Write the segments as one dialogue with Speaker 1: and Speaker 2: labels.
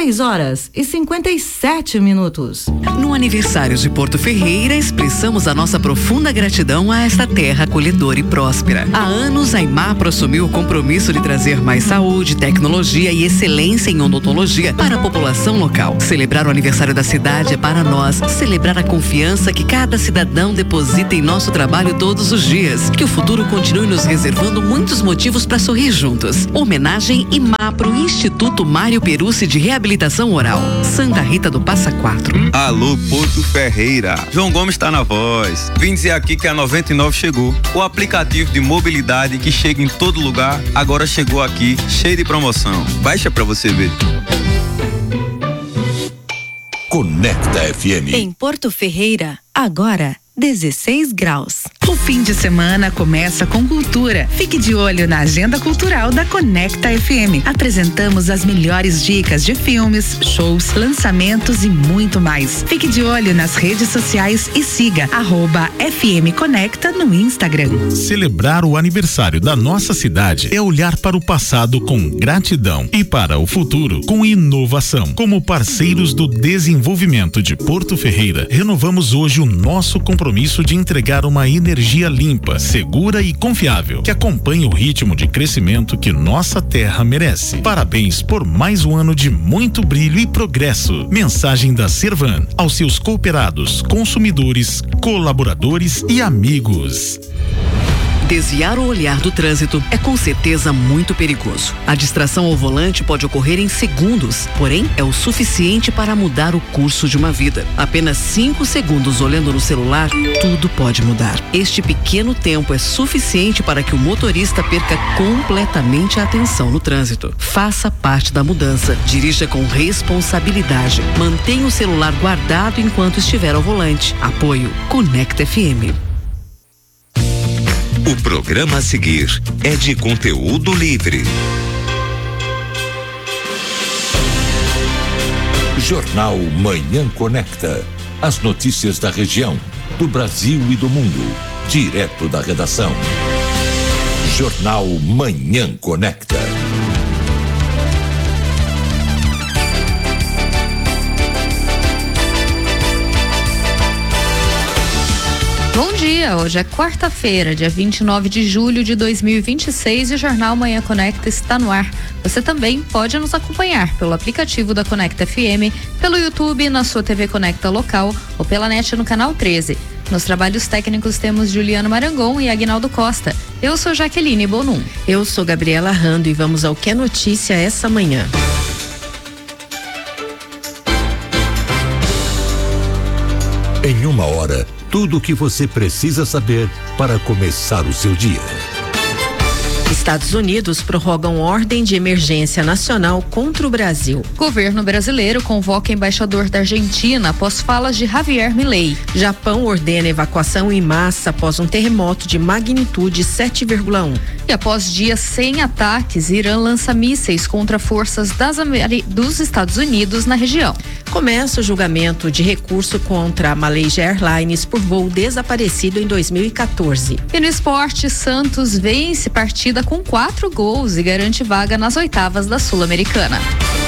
Speaker 1: 6h57.
Speaker 2: No aniversário de Porto Ferreira, expressamos a nossa profunda gratidão a esta terra acolhedora e próspera. Há anos, a Imapro assumiu o compromisso de trazer mais saúde, tecnologia e excelência em odontologia para a população local. Celebrar o aniversário da cidade é para nós celebrar a confiança que cada cidadão deposita em nosso trabalho todos os dias. Que o futuro continue nos reservando muitos motivos para sorrir juntos. Homenagem Imapro, Instituto Mário Perucci de Reabilitação Oral, Santa Rita do Passa Quatro.
Speaker 3: Alô, Porto Ferreira. João Gomes está na voz. Vim dizer aqui que a 99 chegou. O aplicativo de mobilidade que chega em todo lugar, agora chegou aqui, cheio de promoção. Baixa pra você ver.
Speaker 4: Conecta FM.
Speaker 2: Em Porto Ferreira, agora 16 graus. O fim de semana começa com cultura. Fique de olho na agenda cultural da Conecta FM. Apresentamos as melhores dicas de filmes, shows, lançamentos e muito mais. Fique de olho nas redes sociais e siga @FM Conecta no Instagram.
Speaker 5: Celebrar o aniversário da nossa cidade é olhar para o passado com gratidão e para o futuro com inovação. Como parceiros do desenvolvimento de Porto Ferreira, renovamos hoje o nosso compromisso de entregar uma energia limpa, segura e confiável, que acompanhe o ritmo de crescimento que nossa terra merece. Parabéns por mais um ano de muito brilho e progresso. Mensagem da Servan aos seus cooperados, consumidores, colaboradores e amigos.
Speaker 2: Desviar o olhar do trânsito é com certeza muito perigoso. A distração ao volante pode ocorrer em segundos, porém é o suficiente para mudar o curso de uma vida. Apenas 5 segundos olhando no celular, tudo pode mudar. Este pequeno tempo é suficiente para que o motorista perca completamente a atenção no trânsito. Faça parte da mudança. Dirija com responsabilidade. Mantenha o celular guardado enquanto estiver ao volante. Apoio Conecta FM.
Speaker 4: O programa a seguir é de conteúdo livre. Jornal Manhã Conecta. As notícias da região, do Brasil e do mundo. Direto da redação. Jornal Manhã Conecta.
Speaker 6: Bom dia, hoje é quarta-feira, dia 29 de julho de 2026 e o Jornal Manhã Conecta está no ar. Você também pode nos acompanhar pelo aplicativo da Conecta FM, pelo YouTube, na sua TV Conecta local ou pela net no canal 13. Nos trabalhos técnicos temos Juliano Marangon e Aguinaldo Costa. Eu sou Jaqueline Bonum.
Speaker 7: Eu sou Gabriela Rando e vamos ao que é notícia essa manhã.
Speaker 4: Em uma hora, tudo o que você precisa saber para começar o seu dia.
Speaker 7: Estados Unidos prorrogam ordem de emergência nacional contra o Brasil.
Speaker 6: Governo brasileiro convoca embaixador da Argentina após falas de Javier Milei.
Speaker 7: Japão ordena evacuação em massa após um terremoto de magnitude 7,1.
Speaker 6: E após dias sem ataques, Irã lança mísseis contra forças dos Estados Unidos na região.
Speaker 7: Começa o julgamento de recurso contra a Malaysia Airlines por voo desaparecido em 2014.
Speaker 6: E no esporte, Santos vence partida com 4 gols e garante vaga nas oitavas da Sul-Americana.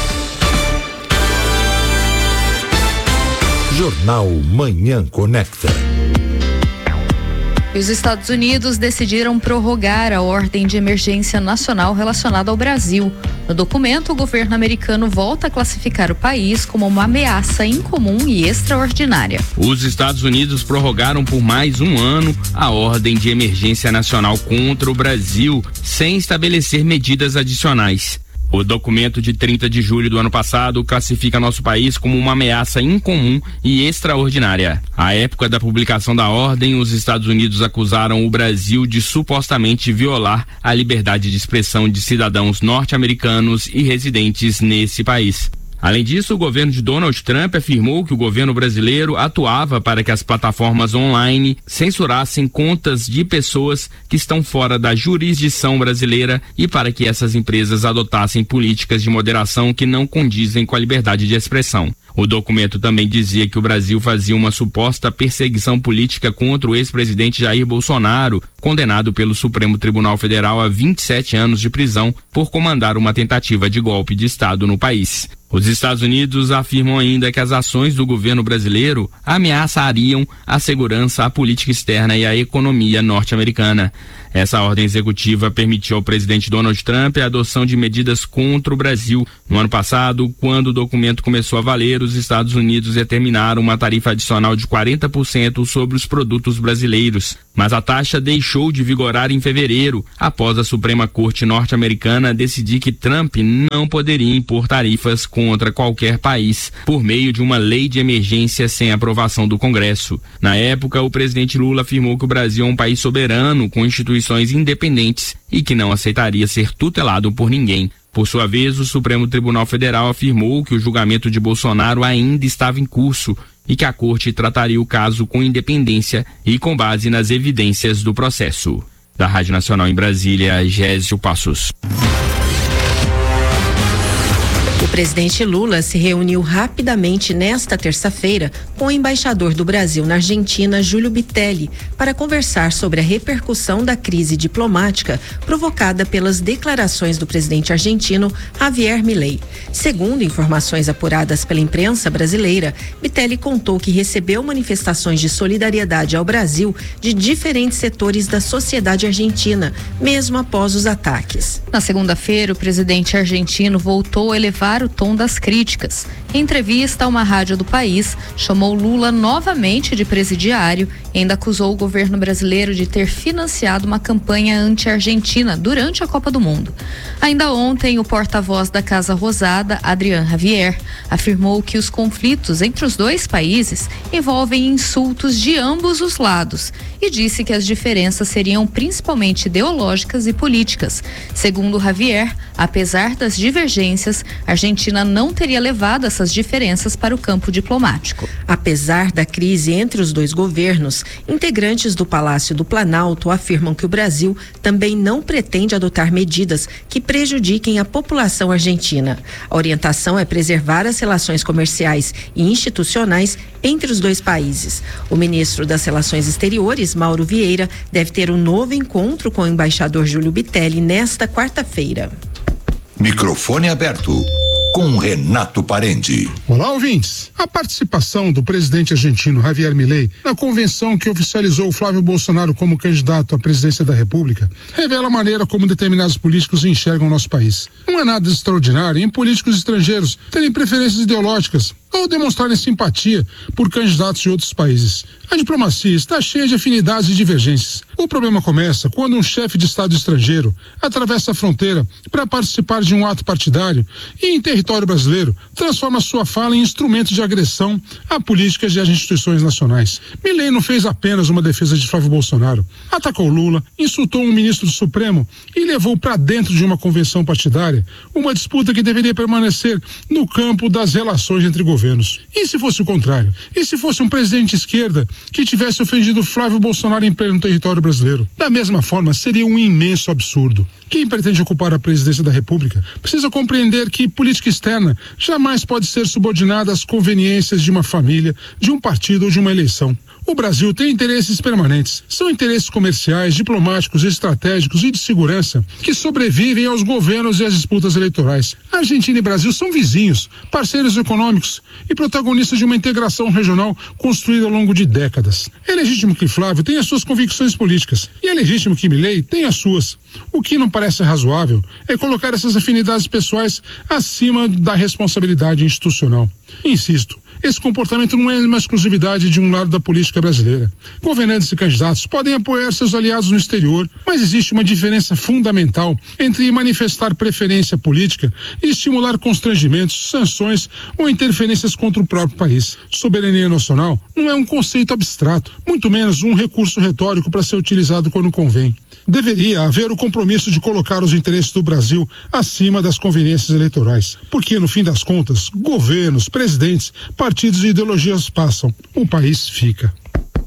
Speaker 4: Jornal Manhã Conecta.
Speaker 6: E os Estados Unidos decidiram prorrogar a ordem de emergência nacional relacionada ao Brasil. No documento, o governo americano volta a classificar o país como uma ameaça incomum e extraordinária.
Speaker 8: Os Estados Unidos prorrogaram por mais um ano a ordem de emergência nacional contra o Brasil, sem estabelecer medidas adicionais. O documento de 30 de julho do ano passado classifica nosso país como uma ameaça incomum e extraordinária. À época da publicação da ordem, os Estados Unidos acusaram o Brasil de supostamente violar a liberdade de expressão de cidadãos norte-americanos e residentes nesse país. Além disso, o governo de Donald Trump afirmou que o governo brasileiro atuava para que as plataformas online censurassem contas de pessoas que estão fora da jurisdição brasileira e para que essas empresas adotassem políticas de moderação que não condizem com a liberdade de expressão. O documento também dizia que o Brasil fazia uma suposta perseguição política contra o ex-presidente Jair Bolsonaro, condenado pelo Supremo Tribunal Federal a 27 anos de prisão por comandar uma tentativa de golpe de Estado no país. Os Estados Unidos afirmam ainda que as ações do governo brasileiro ameaçariam a segurança, a política externa e a economia norte-americana. Essa ordem executiva permitiu ao presidente Donald Trump a adoção de medidas contra o Brasil. No ano passado, quando o documento começou a valer, os Estados Unidos determinaram uma tarifa adicional de 40% sobre os produtos brasileiros. Mas a taxa deixou de vigorar em fevereiro, após a Suprema Corte norte-americana decidir que Trump não poderia impor tarifas contra qualquer país por meio de uma lei de emergência sem aprovação do Congresso. Na época, o presidente Lula afirmou que o Brasil é um país soberano, com instituições independentes e que não aceitaria ser tutelado por ninguém. Por sua vez, o Supremo Tribunal Federal afirmou que o julgamento de Bolsonaro ainda estava em curso e que a Corte trataria o caso com independência e com base nas evidências do processo. Da Rádio Nacional em Brasília, Gésio Passos.
Speaker 7: O presidente Lula se reuniu rapidamente nesta terça-feira com o embaixador do Brasil na Argentina, Júlio Bitelli, para conversar sobre a repercussão da crise diplomática provocada pelas declarações do presidente argentino Javier Milei. Segundo informações apuradas pela imprensa brasileira, Bitelli contou que recebeu manifestações de solidariedade ao Brasil de diferentes setores da sociedade argentina, mesmo após os ataques.
Speaker 6: Na segunda-feira, o presidente argentino voltou a elevar o tom das críticas. Em entrevista a uma rádio do país, chamou Lula novamente de presidiário e ainda acusou o governo brasileiro de ter financiado uma campanha anti-argentina durante a Copa do Mundo. Ainda ontem, o porta-voz da Casa Rosada, Adrián Javier, afirmou que os conflitos entre os dois países envolvem insultos de ambos os lados e disse que as diferenças seriam principalmente ideológicas e políticas. Segundo Javier, apesar das divergências, a Argentina não teria levado essas diferenças para o campo diplomático.
Speaker 7: Apesar da crise entre os dois governos, integrantes do Palácio do Planalto afirmam que o Brasil também não pretende adotar medidas que prejudiquem a população argentina. A orientação é preservar as relações comerciais e institucionais entre os dois países. O ministro das Relações Exteriores, Mauro Vieira, deve ter um novo encontro com o embaixador Júlio Bitelli nesta quarta-feira.
Speaker 4: Microfone aberto com Renato Parente.
Speaker 9: Olá, ouvintes. A participação do presidente argentino Javier Milei na convenção que oficializou Flávio Bolsonaro como candidato à presidência da República revela a maneira como determinados políticos enxergam o nosso país. Não é nada extraordinário em políticos estrangeiros terem preferências ideológicas ou demonstrarem simpatia por candidatos de outros países. A diplomacia está cheia de afinidades e divergências. O problema começa quando um chefe de Estado estrangeiro atravessa a fronteira para participar de um ato partidário e, em território brasileiro, transforma sua fala em instrumento de agressão a políticas e às instituições nacionais. Milei não fez apenas uma defesa de Flávio Bolsonaro. Atacou Lula, insultou um ministro do Supremo e levou para dentro de uma convenção partidária uma disputa que deveria permanecer no campo das relações entre governos. E se fosse o contrário? E se fosse um presidente de esquerda que tivesse ofendido Flávio Bolsonaro em pleno território brasileiro? Da mesma forma, seria um imenso absurdo. Quem pretende ocupar a presidência da República precisa compreender que política externa jamais pode ser subordinada às conveniências de uma família, de um partido ou de uma eleição. O Brasil tem interesses permanentes. São interesses comerciais, diplomáticos, estratégicos e de segurança que sobrevivem aos governos e às disputas eleitorais. A Argentina e Brasil são vizinhos, parceiros econômicos e protagonistas de uma integração regional construída ao longo de décadas. É legítimo que Flávio tenha suas convicções políticas e é legítimo que Milei tenha as suas. O que não parece razoável é colocar essas afinidades pessoais acima da responsabilidade institucional. Insisto, esse comportamento não é uma exclusividade de um lado da política brasileira. Governantes e candidatos podem apoiar seus aliados no exterior, mas existe uma diferença fundamental entre manifestar preferência política e estimular constrangimentos, sanções ou interferências contra o próprio país. Soberania nacional não é um conceito abstrato, muito menos um recurso retórico para ser utilizado quando convém. Deveria haver o compromisso de colocar os interesses do Brasil acima das conveniências eleitorais, porque no fim das contas, governos, presidentes, partidos e ideologias passam, o país fica.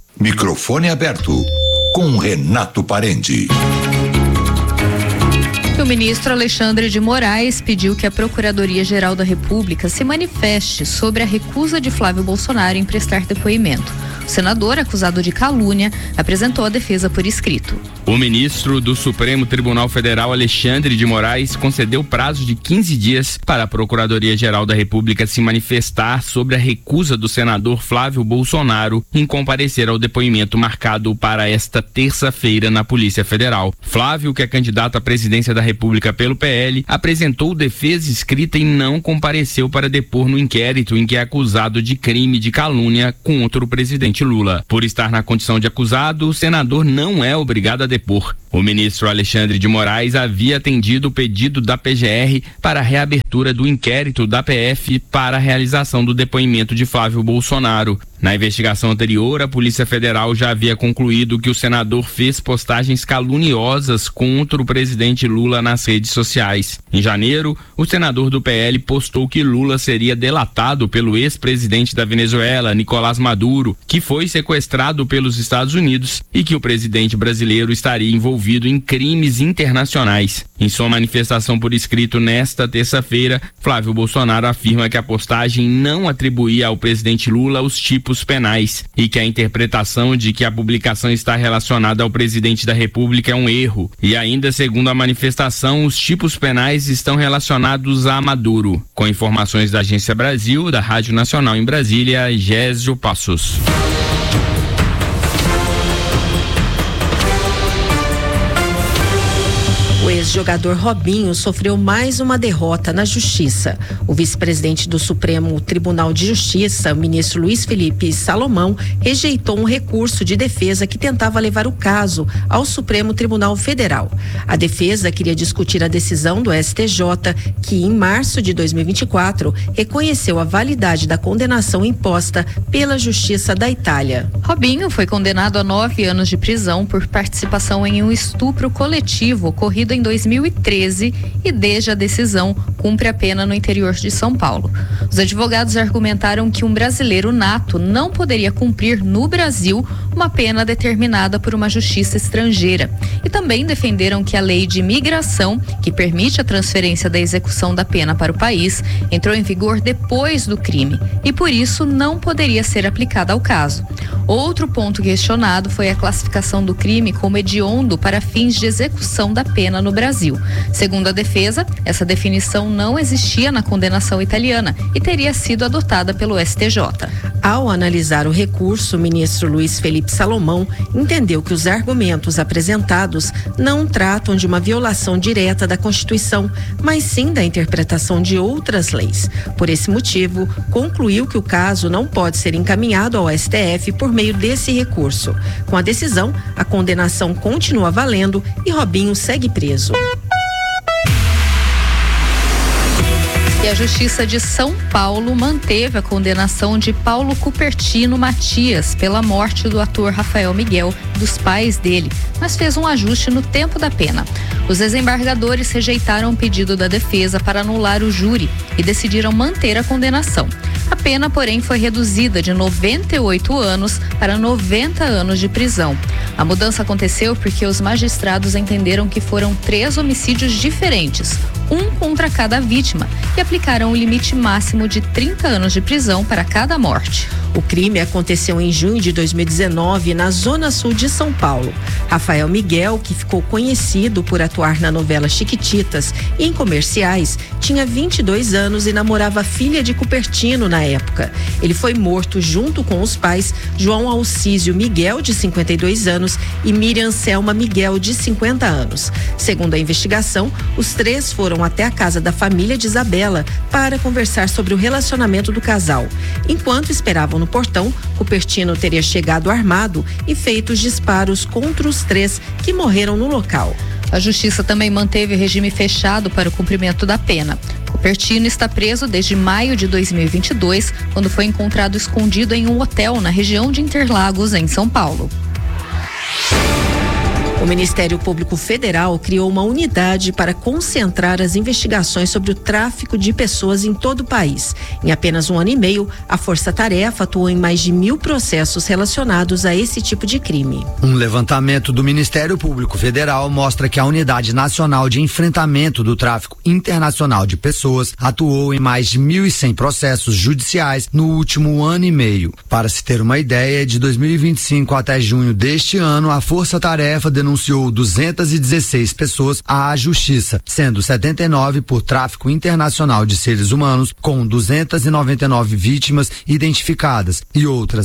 Speaker 4: Microfone aberto com Renato Parente.
Speaker 6: O ministro Alexandre de Moraes pediu que a Procuradoria-Geral da República se manifeste sobre a recusa de Flávio Bolsonaro em prestar depoimento. O senador, acusado de calúnia, apresentou a defesa por escrito.
Speaker 8: O ministro do Supremo Tribunal Federal, Alexandre de Moraes, concedeu prazo de 15 dias para a Procuradoria-Geral da República se manifestar sobre a recusa do senador Flávio Bolsonaro em comparecer ao depoimento marcado para esta terça-feira na Polícia Federal. Flávio, que é candidato à presidência da República pelo PL, apresentou defesa escrita e não compareceu para depor no inquérito em que é acusado de crime de calúnia contra o presidente Lula. Por estar na condição de acusado, o senador não é obrigado a depor. O ministro Alexandre de Moraes havia atendido o pedido da PGR para a reabertura do inquérito da PF para a realização do depoimento de Flávio Bolsonaro. Na investigação anterior, a Polícia Federal já havia concluído que o senador fez postagens caluniosas contra o presidente Lula nas redes sociais. Em janeiro, o senador do PL postou que Lula seria delatado pelo ex-presidente da Venezuela, Nicolás Maduro, que foi sequestrado pelos Estados Unidos, e que o presidente brasileiro estaria envolvido em crimes internacionais. Em sua manifestação por escrito nesta terça-feira, Flávio Bolsonaro afirma que a postagem não atribuía ao presidente Lula os tipos penais e que a interpretação de que a publicação está relacionada ao presidente da República é um erro. E ainda, segundo a manifestação, os tipos penais estão relacionados a Maduro. Com informações da Agência Brasil, da Rádio Nacional em Brasília, Gésio Passos.
Speaker 7: O ex-jogador Robinho sofreu mais uma derrota na Justiça. O vice-presidente do Supremo Tribunal de Justiça, o ministro Luiz Felipe Salomão, rejeitou um recurso de defesa que tentava levar o caso ao Supremo Tribunal Federal. A defesa queria discutir a decisão do STJ, que em março de 2024 reconheceu a validade da condenação imposta pela Justiça da Itália.
Speaker 6: Robinho foi condenado a 9 anos de prisão por participação em um estupro coletivo ocorrido em 2013 e desde a decisão cumpre a pena no interior de São Paulo. Os advogados argumentaram que um brasileiro nato não poderia cumprir no Brasil uma pena determinada por uma justiça estrangeira e também defenderam que a lei de imigração, que permite a transferência da execução da pena para o país, entrou em vigor depois do crime e por isso não poderia ser aplicada ao caso. Outro ponto questionado foi a classificação do crime como hediondo para fins de execução da pena no Brasil. Segundo a defesa, essa definição não existia na condenação italiana e teria sido adotada pelo STJ.
Speaker 7: Ao analisar o recurso, o ministro Luiz Felipe Salomão entendeu que os argumentos apresentados não tratam de uma violação direta da Constituição, mas sim da interpretação de outras leis. Por esse motivo, concluiu que o caso não pode ser encaminhado ao STF por meio desse recurso. Com a decisão, a condenação continua valendo e Robinho segue preso.
Speaker 6: E a Justiça de São Paulo manteve a condenação de Paulo Cupertino Matias pela morte do ator Rafael Miguel e dos pais dele, mas fez um ajuste no tempo da pena. Os desembargadores rejeitaram o pedido da defesa para anular o júri e decidiram manter a condenação. A pena, porém, foi reduzida de 98 anos para 90 anos de prisão. A mudança aconteceu porque os magistrados entenderam que foram 3 homicídios diferentes, um contra cada vítima, e aplicaram o limite máximo de 30 anos de prisão para cada morte.
Speaker 7: O crime aconteceu em junho de 2019 na zona sul de São Paulo. Rafael Miguel, que ficou conhecido por atuar na novela Chiquititas e em comerciais, tinha 22 anos e namorava a filha de Cupertino na época. Ele foi morto junto com os pais João Alcísio Miguel, de 52 anos, e Miriam Selma Miguel, de 50 anos. Segundo a investigação, os 3 foram até a casa da família de Isabela para conversar sobre o relacionamento do casal. Enquanto esperavam no portão, Cupertino teria chegado armado e feito os disparos contra os 3 que morreram no local.
Speaker 6: A Justiça também manteve o regime fechado para o cumprimento da pena. Cupertino está preso desde maio de 2022, quando foi encontrado escondido em um hotel na região de Interlagos, em São Paulo.
Speaker 7: O Ministério Público Federal criou uma unidade para concentrar as investigações sobre o tráfico de pessoas em todo o país. Em apenas 1 ano e meio, a Força Tarefa atuou em mais de 1.000 processos relacionados a esse tipo de crime.
Speaker 10: Um levantamento do Ministério Público Federal mostra que a Unidade Nacional de Enfrentamento do Tráfico Internacional de Pessoas atuou em mais de 1.100 processos judiciais no último ano e meio. Para se ter uma ideia, de 2025 até junho deste ano, a Força Tarefa denunciou 216 pessoas à justiça, sendo 79 por tráfico internacional de seres humanos, com 299 vítimas identificadas e outras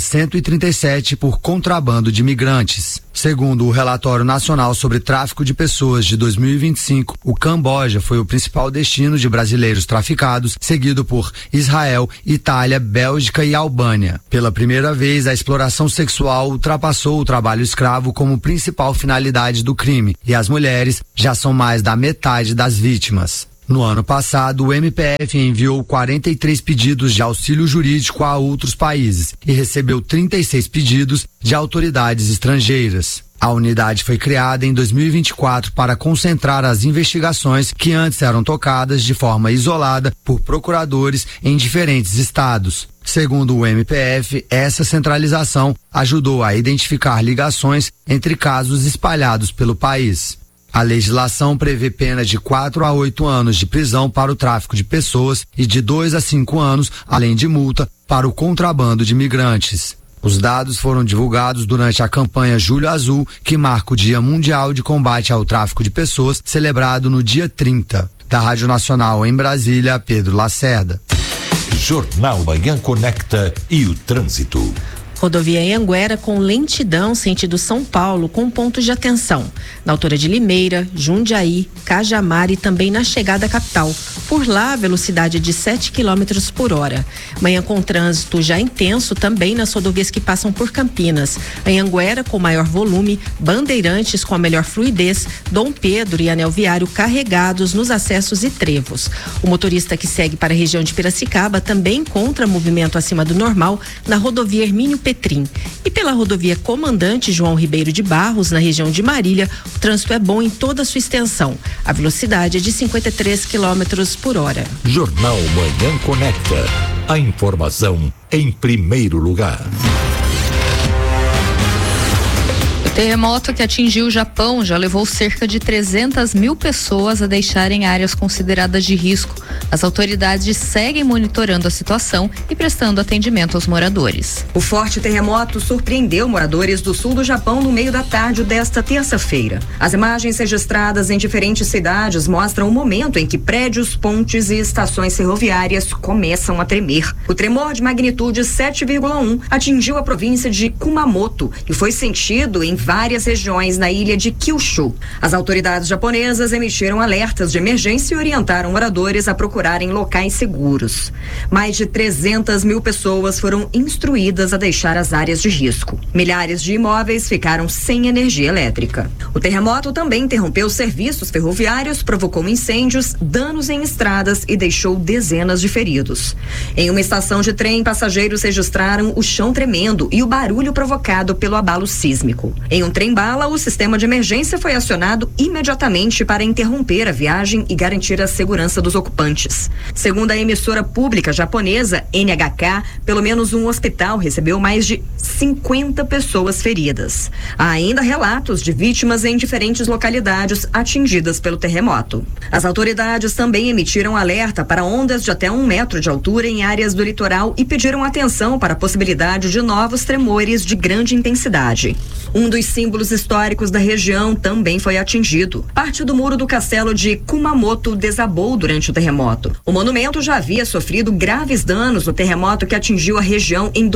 Speaker 10: 137 por contrabando de migrantes. Segundo o Relatório Nacional sobre Tráfico de Pessoas de 2025, o Camboja foi o principal destino de brasileiros traficados, seguido por Israel, Itália, Bélgica e Albânia. Pela primeira vez, a exploração sexual ultrapassou o trabalho escravo como principal finalidade do crime, e as mulheres já são mais da metade das vítimas. No ano passado, o MPF enviou 43 pedidos de auxílio jurídico a outros países e recebeu 36 pedidos de autoridades estrangeiras. A unidade foi criada em 2024 para concentrar as investigações que antes eram tocadas de forma isolada por procuradores em diferentes estados. Segundo o MPF, essa centralização ajudou a identificar ligações entre casos espalhados pelo país. A legislação prevê pena de 4 a 8 anos de prisão para o tráfico de pessoas e de 2 a 5 anos, além de multa, para o contrabando de migrantes. Os dados foram divulgados durante a campanha Julho Azul, que marca o Dia Mundial de Combate ao Tráfico de Pessoas, celebrado no dia 30. Da Rádio Nacional em Brasília, Pedro Lacerda.
Speaker 4: Jornal Manhã Conecta e o trânsito.
Speaker 7: Rodovia Anhanguera com lentidão sentido São Paulo com pontos de atenção na altura de Limeira, Jundiaí, Cajamar e também na chegada à capital. Por lá, a velocidade é de 7 km por hora. Manhã com trânsito já intenso também nas rodovias que passam por Campinas. Anhanguera com maior volume, Bandeirantes com a melhor fluidez, Dom Pedro e Anel Viário carregados nos acessos e trevos. O motorista que segue para a região de Piracicaba também encontra movimento acima do normal na rodovia Hermínio Petrim. E pela rodovia Comandante João Ribeiro de Barros, na região de Marília, o trânsito é bom em toda a sua extensão. A velocidade é de 53 km por hora.
Speaker 4: Jornal Manhã Conecta. A informação em primeiro lugar.
Speaker 6: O terremoto que atingiu o Japão já levou cerca de 300 mil pessoas a deixarem áreas consideradas de risco. As autoridades seguem monitorando a situação e prestando atendimento aos moradores.
Speaker 11: O forte terremoto surpreendeu moradores do sul do Japão no meio da tarde desta terça-feira. As imagens registradas em diferentes cidades mostram o momento em que prédios, pontes e estações ferroviárias começam a tremer. O tremor de magnitude 7,1 atingiu a província de Kumamoto e foi sentido em várias regiões na ilha de Kyushu. As autoridades japonesas emitiram alertas de emergência e orientaram moradores a procurarem locais seguros. Mais de 300 mil pessoas foram instruídas a deixar as áreas de risco. Milhares de imóveis ficaram sem energia elétrica. O terremoto também interrompeu serviços ferroviários, provocou incêndios, danos em estradas e deixou dezenas de feridos. Em uma estação de trem, passageiros registraram o chão tremendo e o barulho provocado pelo abalo sísmico. Em um trem-bala, o sistema de emergência foi acionado imediatamente para interromper a viagem e garantir a segurança dos ocupantes. Segundo a emissora pública japonesa NHK, pelo menos um hospital recebeu mais de 50 pessoas feridas. Há ainda relatos de vítimas em diferentes localidades atingidas pelo terremoto. As autoridades também emitiram alerta para ondas de até 1 metro de altura em áreas do litoral e pediram atenção para a possibilidade de novos tremores de grande intensidade. Um dos símbolos históricos da região também foi atingido. Parte do muro do castelo de Kumamoto desabou durante o terremoto. O monumento já havia sofrido graves danos no terremoto que atingiu a região em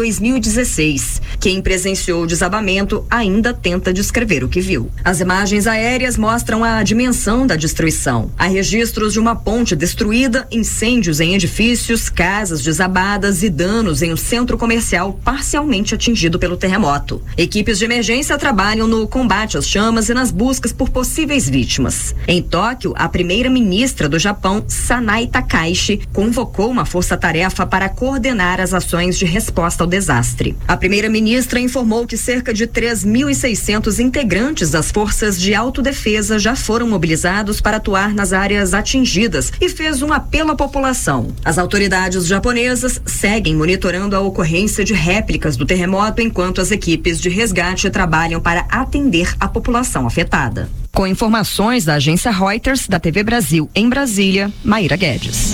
Speaker 11: 2016. Quem presenciou o desabamento ainda tenta descrever o que viu. As imagens aéreas mostram a dimensão da destruição. Há registros de uma ponte destruída, incêndios em edifícios, casas desabadas e danos em um centro comercial parcialmente atingido pelo terremoto. Equipes de emergência trabalham trabalham no combate às chamas e nas buscas por possíveis vítimas. Em Tóquio, a primeira-ministra do Japão, Sanai Takaishi, convocou uma força-tarefa para coordenar as ações de resposta ao desastre. A primeira-ministra informou que cerca de 3.600 integrantes das forças de autodefesa já foram mobilizados para atuar nas áreas atingidas e fez um apelo à população. As autoridades japonesas seguem monitorando a ocorrência de réplicas do terremoto enquanto as equipes de resgate trabalham para atender a população afetada. Com informações da agência Reuters, da TV Brasil em Brasília, Maíra Guedes.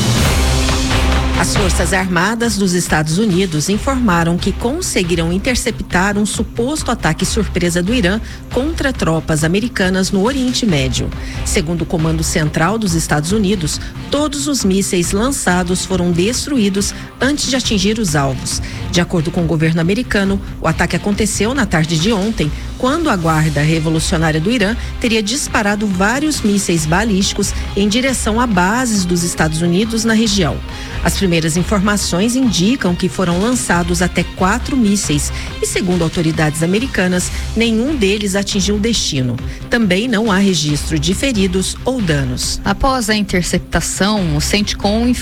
Speaker 7: As Forças Armadas dos Estados Unidos informaram que conseguiram interceptar um suposto ataque surpresa do Irã contra tropas americanas no Oriente Médio. Segundo o Comando Central dos Estados Unidos, todos os mísseis lançados foram destruídos antes de atingir os alvos. De acordo com o governo americano, o ataque aconteceu na tarde de ontem, quando a Guarda Revolucionária do Irã teria disparado vários mísseis balísticos em direção a bases dos Estados Unidos na região. As primeiras informações indicam que foram lançados até 4 mísseis e, segundo autoridades americanas, nenhum deles atingiu o destino. Também não há registro de feridos ou danos.
Speaker 6: Após a interceptação, o CENTCOM